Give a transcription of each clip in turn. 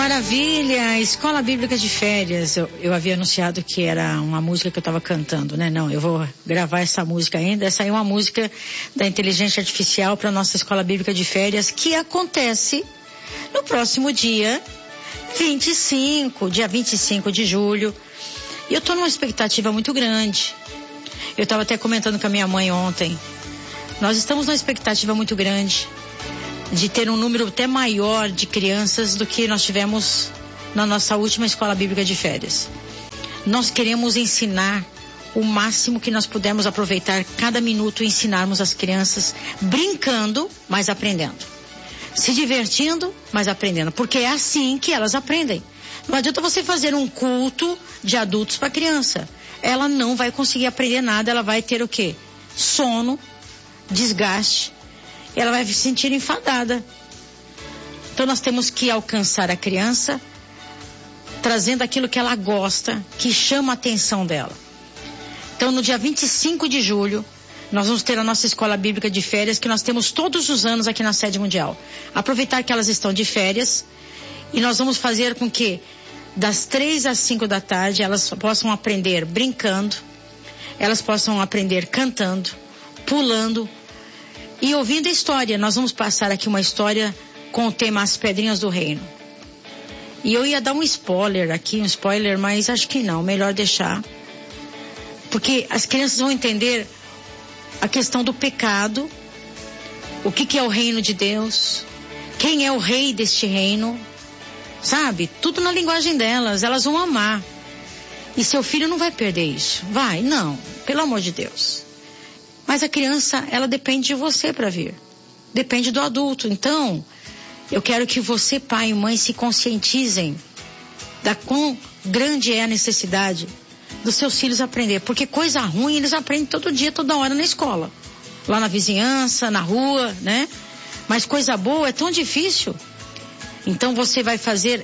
maravilha! Escola Bíblica de Férias. Eu havia anunciado que era uma música que eu estava cantando, né? Não, eu vou gravar essa música ainda. Essa aí é uma música da inteligência artificial para nossa Escola Bíblica de Férias, que acontece no próximo dia 25 de julho. E eu estou numa expectativa muito grande. Eu estava até comentando com a minha mãe ontem. Nós estamos numa expectativa muito grande de ter um número até maior de crianças do que nós tivemos na nossa última Escola Bíblica de Férias. Nós queremos ensinar o máximo que nós pudermos, aproveitar cada minuto e ensinarmos as crianças brincando, mas aprendendo. Se divertindo, mas aprendendo. Porque é assim que elas aprendem. Não adianta você fazer um culto de adultos para criança. Ela não vai conseguir aprender nada, ela vai ter o quê? Sono, desgaste. Ela vai se sentir enfadada. Então nós temos que alcançar a criança trazendo aquilo que ela gosta, que chama a atenção dela. Então no dia 25 de julho, nós vamos ter a nossa Escola Bíblica de Férias, que nós temos todos os anos aqui na Sede Mundial. Aproveitar que elas estão de férias e nós vamos fazer com que das 3 às 5 da tarde elas possam aprender brincando, elas possam aprender cantando, pulando, e ouvindo a história. Nós vamos passar aqui uma história com o tema As Pedrinhas do Reino. E eu ia dar um spoiler aqui, mas acho que não, melhor deixar. Porque as crianças vão entender a questão do pecado, o que é o reino de Deus, quem é o rei deste reino, sabe? Tudo na linguagem delas, elas vão amar. E seu filho não vai perder isso. Vai? Não, pelo amor de Deus. Mas a criança, ela depende de você para vir. Depende do adulto. Então, eu quero que você, pai e mãe, se conscientizem da quão grande é a necessidade dos seus filhos aprender. Porque coisa ruim eles aprendem todo dia, toda hora na escola. Lá na vizinhança, na rua, né? Mas coisa boa é tão difícil. Então você vai fazer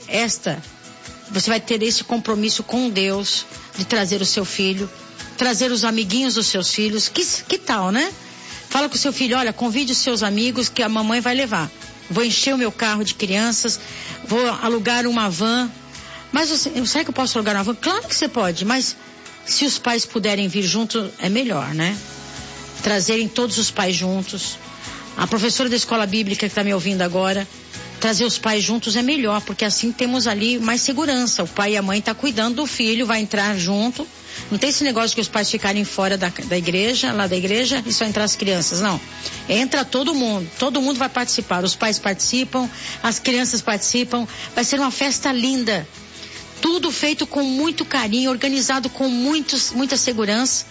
você vai ter esse compromisso com Deus de trazer o seu filho, trazer os amiguinhos dos seus filhos. Que tal, né? Fala com o seu filho, olha, convide os seus amigos que a mamãe vai levar. Vou encher o meu carro de crianças, vou alugar uma van. Mas será que eu posso alugar uma van? Claro que você pode, mas se os pais puderem vir junto, é melhor, né? Trazerem todos os pais juntos. A professora da escola bíblica que está me ouvindo agora, trazer os pais juntos é melhor, porque assim temos ali mais segurança. O pai e a mãe estão cuidando do filho, vai entrar junto. Não tem esse negócio que os pais ficarem fora da igreja, lá da igreja, e só entrar as crianças, não. Entra todo mundo vai participar. Os pais participam, as crianças participam. Vai ser uma festa linda. Tudo feito com muito carinho, organizado com muita segurança.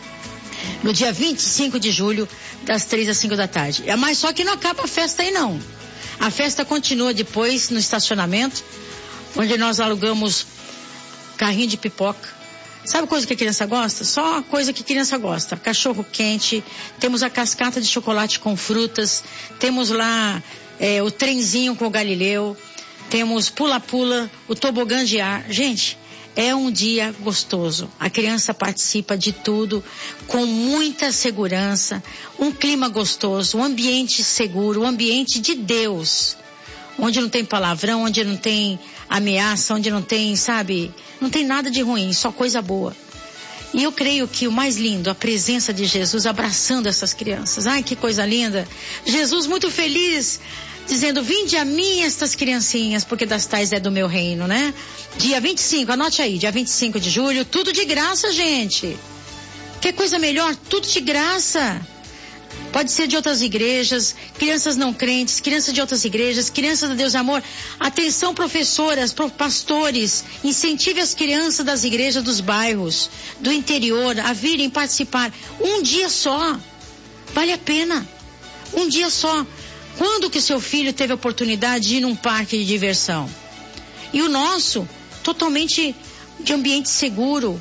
No dia 25 de julho, das 3 às 5 da tarde. Mas só que não acaba a festa aí, não. A festa continua depois no estacionamento, onde nós alugamos carrinho de pipoca. Sabe coisa que a criança gosta? Só coisa que a criança gosta. Cachorro quente, temos a cascata de chocolate com frutas, temos lá o trenzinho com o Galileu, temos pula-pula, o tobogã de ar. Gente, é um dia gostoso. A criança participa de tudo com muita segurança, um clima gostoso, um ambiente seguro, um ambiente de Deus, onde não tem palavrão, onde não tem ameaça, onde não tem, sabe, não tem nada de ruim, só coisa boa. E eu creio que o mais lindo, a presença de Jesus abraçando essas crianças. Ai, que coisa linda. Jesus muito feliz, dizendo, vinde a mim estas criancinhas, porque das tais é do meu reino, né? Dia 25, anote aí, dia 25 de julho, tudo de graça, gente. Que coisa melhor, tudo de graça. Pode ser de outras igrejas, crianças não crentes, crianças de outras igrejas, crianças de Deus e Amor. Atenção, professoras, pastores, incentive as crianças das igrejas dos bairros, do interior, a virem participar. Um dia só, vale a pena. Um dia só. Quando que seu filho teve a oportunidade de ir num parque de diversão? E o nosso, totalmente de ambiente seguro,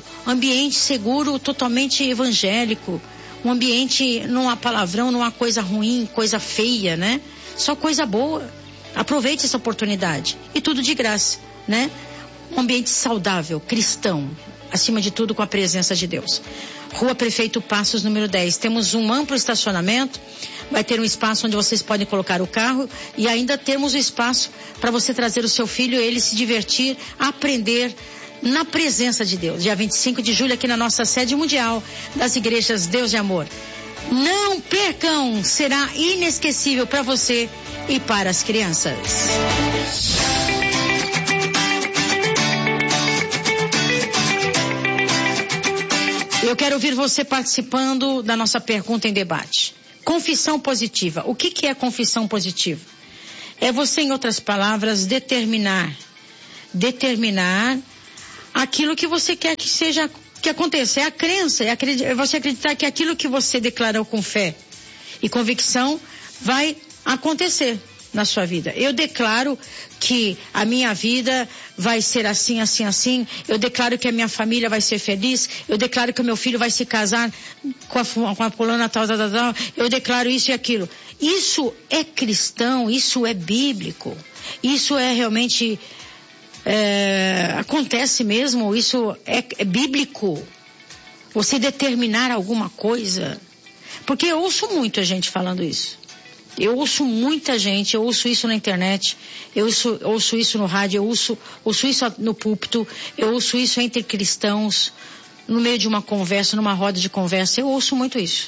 totalmente evangélico. Um ambiente, não há palavrão, não há coisa ruim, coisa feia, né? Só coisa boa. Aproveite essa oportunidade. E tudo de graça, né? um ambiente saudável, cristão, acima de tudo com a presença de Deus. Rua Prefeito Passos, número 10. Temos um amplo estacionamento, vai ter um espaço onde vocês podem colocar o carro e ainda temos o espaço para você trazer o seu filho e ele se divertir, aprender na presença de Deus. Dia 25 de julho aqui na nossa sede mundial das igrejas Deus de Amor. Não percam, será inesquecível para você e para as crianças. Eu quero ouvir você participando da nossa pergunta em debate. Confissão positiva. O que é confissão positiva? É você, em outras palavras, determinar aquilo que você quer que seja, que aconteça. É a crença, é você acreditar que aquilo que você declarou com fé e convicção vai acontecer na sua vida. Eu declaro que a minha vida vai ser assim, assim, assim. Eu declaro que a minha família vai ser feliz. Eu declaro que o meu filho vai se casar com a fulana tal. Eu declaro isso e aquilo. Isso é cristão, isso é bíblico. Isso é realmente, acontece mesmo, isso é bíblico. Você determinar alguma coisa. Porque eu ouço muita gente falando isso. Eu ouço muita gente, eu ouço isso na internet, eu ouço isso no rádio, eu ouço isso no púlpito, eu ouço isso entre cristãos, no meio de uma conversa, numa roda de conversa, eu ouço muito isso.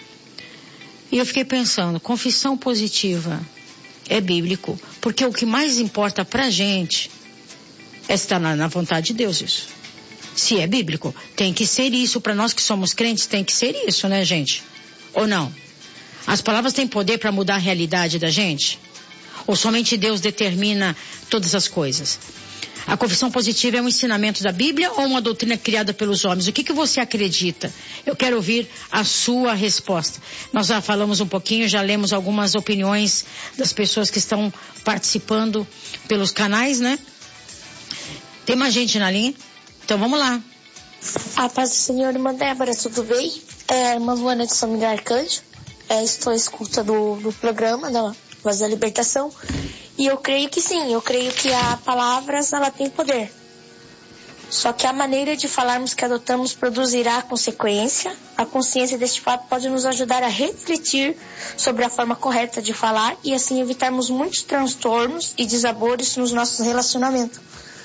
E eu fiquei pensando, confissão positiva é bíblico, porque o que mais importa pra gente é estar na vontade de Deus isso. Se é bíblico, tem que ser isso, pra nós que somos crentes tem que ser isso, né, gente? Ou não? As palavras têm poder para mudar a realidade da gente? Ou somente Deus determina todas as coisas? A confissão positiva é um ensinamento da Bíblia ou uma doutrina criada pelos homens? O que você acredita? Eu quero ouvir a sua resposta. Nós já falamos um pouquinho, já lemos algumas opiniões das pessoas que estão participando pelos canais, né? Tem mais gente na linha? Então vamos lá. A paz do Senhor, irmã Débora, tudo bem? Irmã Luana de São Miguel Arcanjo. Estou à escuta do programa da Voz da Libertação e eu creio que sim, eu creio que a palavra ela tem poder. Só que a maneira de falarmos que adotamos produzirá consequência. A consciência deste fato pode nos ajudar a refletir sobre a forma correta de falar e assim evitarmos muitos transtornos e desabores nos nossos relacionamentos.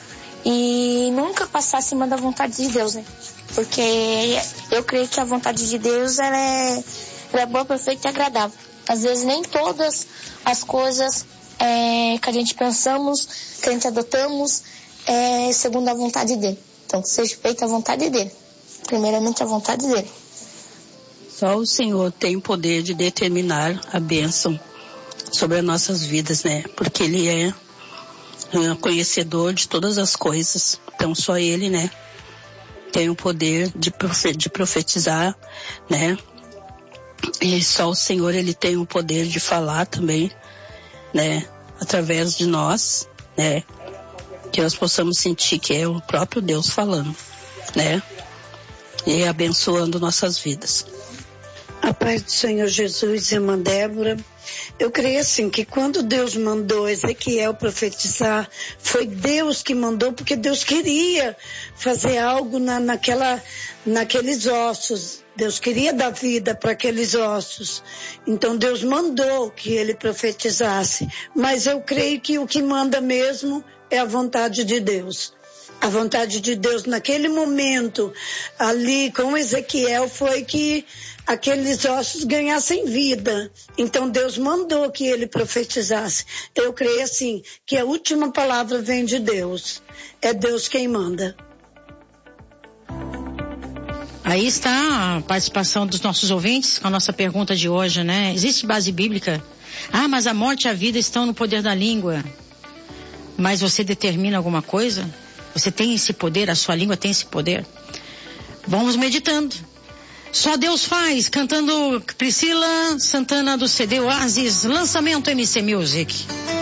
E nunca passar acima da vontade de Deus, né? Porque eu creio que a vontade de Deus ela é boa, perfeita e agradável. Às vezes nem todas as coisas que a gente pensamos, que a gente adotamos, é segundo a vontade dele. Então que seja feita a vontade dele. Primeiramente a vontade dele. Só o Senhor tem o poder de determinar a bênção sobre as nossas vidas, né? Porque Ele é conhecedor de todas as coisas. Então só Ele, né? Tem o poder de profetizar, né? E só o Senhor, Ele tem o poder de falar também, né? Através de nós, né? Que nós possamos sentir que é o próprio Deus falando, né? E abençoando nossas vidas. A paz do Senhor Jesus, irmã Débora. Eu creio assim, que quando Deus mandou Ezequiel profetizar, foi Deus que mandou, porque Deus queria fazer algo naqueles ossos. Deus queria dar vida para aqueles ossos. Então Deus mandou que ele profetizasse. Mas eu creio que o que manda mesmo é a vontade de Deus. A vontade de Deus naquele momento, ali com Ezequiel, foi que aqueles ossos ganhassem vida. Então Deus mandou que ele profetizasse. Eu creio assim, que a última palavra vem de Deus. É Deus quem manda. Aí está a participação dos nossos ouvintes com a nossa pergunta de hoje, né? Existe base bíblica? Mas a morte e a vida estão no poder da língua. Mas você determina alguma coisa? Você tem esse poder? A sua língua tem esse poder? Vamos meditando. Só Deus faz, cantando Priscila Santana do CD Oasis, lançamento MC Music.